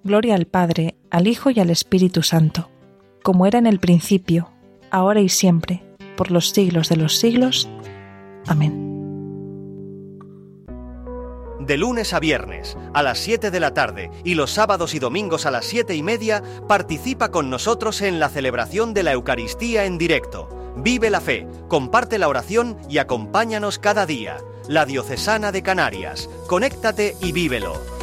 Gloria al Padre, al Hijo y al Espíritu Santo, como era en el principio, ahora y siempre, por los siglos de los siglos. Amén. De lunes a viernes, a las 7 de la tarde y los sábados y domingos a las 7:30, participa con nosotros en la celebración de la Eucaristía en directo. Vive la fe, comparte la oración y acompáñanos cada día. La Diocesana de Canarias. Conéctate y vívelo.